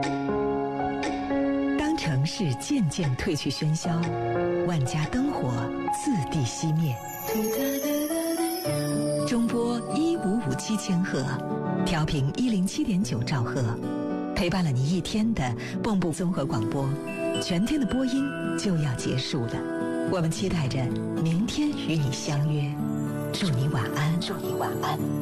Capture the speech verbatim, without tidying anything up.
当城市渐渐褪去喧嚣，万家灯火次第熄灭。中波一五五七千赫，调频一零七点九兆赫，陪伴了你一天的蚌埠综合广播。全天的播音就要结束了，我们期待着明天与你相约。祝你晚安，祝你晚安。